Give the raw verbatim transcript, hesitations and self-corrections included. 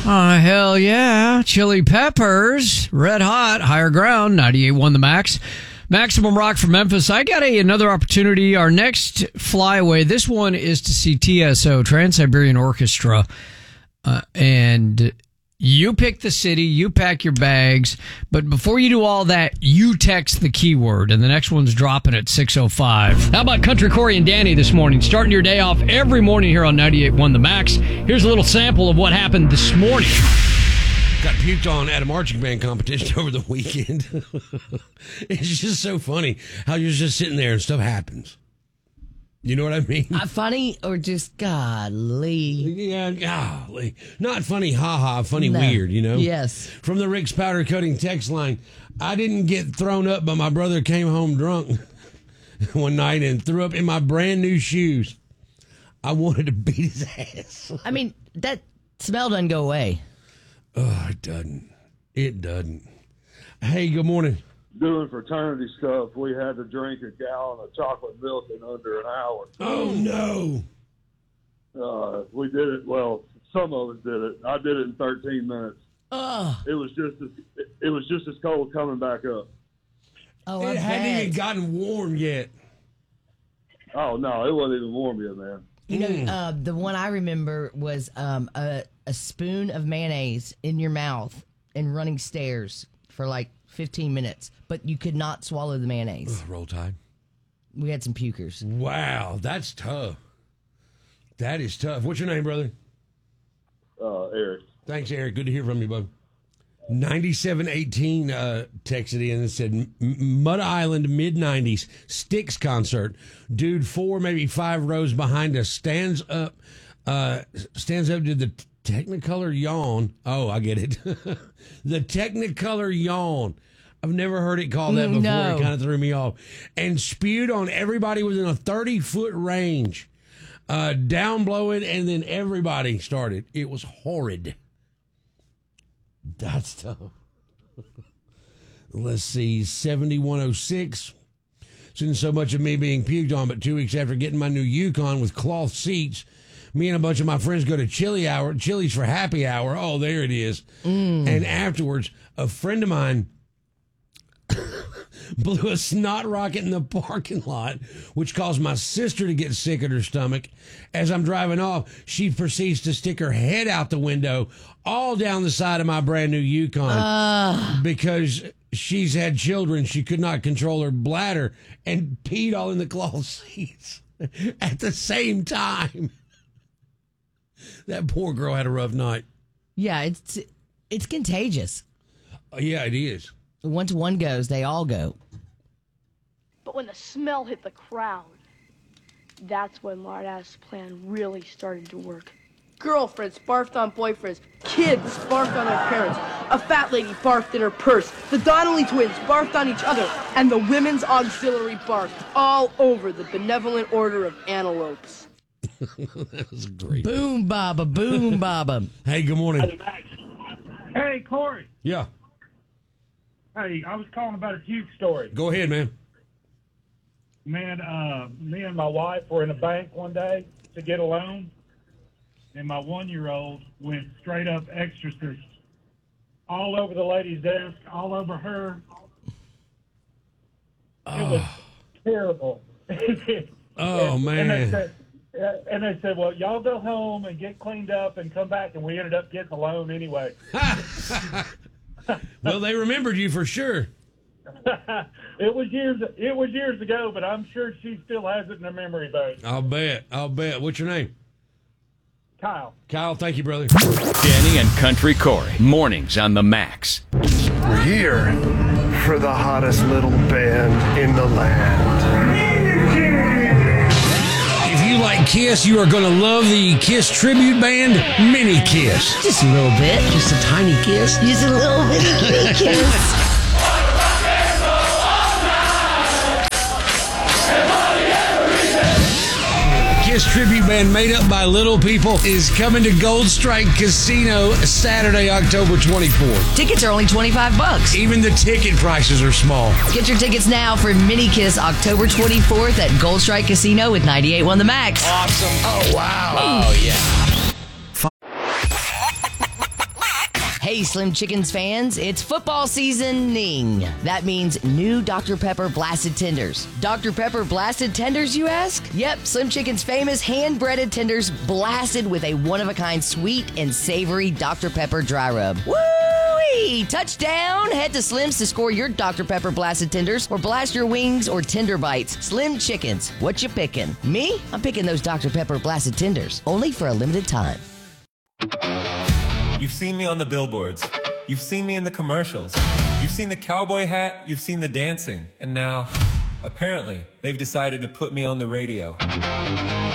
Oh, hell yeah. Chili Peppers, Red Hot, Higher Ground, ninety-eight point one The Max. Maximum Rock from Memphis. I got a, another opportunity. Our next flyaway, this one is to see T S O, Trans-Siberian Orchestra. Uh, and you pick the city, you pack your bags, but before you do all that, you text the keyword, and the next one's dropping at six oh five. How about Country Corey and Danny this morning? Starting your day off every morning here on ninety-eight point one The Max. Here's a little sample of what happened this morning. Got puked on at a marching band competition over the weekend. It's just so funny how you're just sitting there and stuff happens. You know what I mean? Uh, funny or just godly? Yeah, golly. Not funny, haha, funny, No. weird, you know? Yes. From the Rick's Powder Coating text line, I didn't get thrown up, but my brother came home drunk one night and threw up in my brand new shoes. I wanted to beat his ass. I mean, that smell doesn't go away. Oh, it doesn't. It doesn't. Hey, good morning. Doing fraternity stuff, we had to drink a gallon of chocolate milk in under an hour. Oh, no. Uh, we did it, well, some of us did it. I did it in thirteen minutes. Ugh. It was just as, it was just as cold coming back up. Oh, It I hadn't bet. even gotten warm yet. Oh, no, it wasn't even warm yet, man. You know, uh, the one I remember was um, a, a spoon of mayonnaise in your mouth and running stairs for like fifteen minutes, but you could not swallow the mayonnaise. Ugh, roll Tide. We had some pukers. Wow, that's tough. That is tough. What's your name, brother? Uh, Eric. Thanks, Eric. Good to hear from you, bud. ninety-seven eighteen uh, texted in and said, "M- Mud Island, mid nineties, Styx concert. Dude, four, maybe five rows behind us, stands up, uh, stands up to the Technicolor yawn. Oh, I get it. The Technicolor yawn. I've never heard it called that before. No. It kind of threw me off. And spewed on everybody within a thirty-foot range. Uh, down blowing, and then everybody started. It was horrid. That's tough. Let's see, seventy-one oh six. Isn't so much of me being puked on, but two weeks after getting my new Yukon with cloth seats, me and a bunch of my friends go to Chili Hour, Chili's for happy hour. Oh, there it is. Mm. And afterwards, a friend of mine blew a snot rocket in the parking lot, which caused my sister to get sick at her stomach. As I'm driving off, she proceeds to stick her head out the window all down the side of my brand new Yukon Uh. because she's had children. She could not control her bladder and peed all in the cloth seats at the same time. That poor girl had a rough night. Yeah, it's it's contagious. Uh, yeah, it is. Once one goes, they all go. But when the smell hit the crowd, that's when Lardass' plan really started to work. Girlfriends barfed on boyfriends. Kids barfed on their parents. A fat lady barfed in her purse. The Donnelly twins barfed on each other. And the women's auxiliary barfed all over the benevolent order of antelopes. That was great. Boom, baba, boom, baba. Hey, good morning. Hey, Corey. Yeah. Hey, I was calling about a puke story. Go ahead, man. Man, uh, me and my wife were in a bank one day to get a loan, and my one-year-old went straight up exorcist all over the lady's desk, all over her. Oh. It was terrible. Oh, and, man. And they, said, and they said, well, y'all go home and get cleaned up and come back, and we ended up getting the loan anyway. Well, they remembered you for sure. It was years. It was years ago, but I'm sure she still has it in her memory bank. I'll bet. I'll bet. What's your name? Kyle. Kyle, thank you, brother. Danny and Country Corey. Mornings on the Max. We're here for the hottest little band in the land. If you like Kiss, you are going to love the Kiss tribute band, Mini Kiss. Just a little bit. Just a tiny kiss. Just a little bitty kiss. Kiss tribute band made up by little people is coming to Gold Strike Casino Saturday, October twenty-fourth. Tickets are only twenty-five bucks. Even the ticket prices are small. Get your tickets now for Mini Kiss October twenty-fourth at Gold Strike Casino with ninety-eight point one The Max. Awesome. Oh, wow. Oh, yeah. Hey, Slim Chickens fans, it's football seasoning. That means new Doctor Pepper Blasted Tenders. Doctor Pepper Blasted Tenders, you ask? Yep, Slim Chicken's famous hand-breaded tenders blasted with a one-of-a-kind sweet and savory Doctor Pepper dry rub. Woo-wee! Touchdown! Head to Slim's to score your Doctor Pepper Blasted Tenders or blast your wings or tender bites. Slim Chickens, what you picking? Me? I'm picking those Doctor Pepper Blasted Tenders, only for a limited time. You've seen me on the billboards. You've seen me in the commercials. You've seen the cowboy hat. You've seen the dancing. And now, apparently, they've decided to put me on the radio.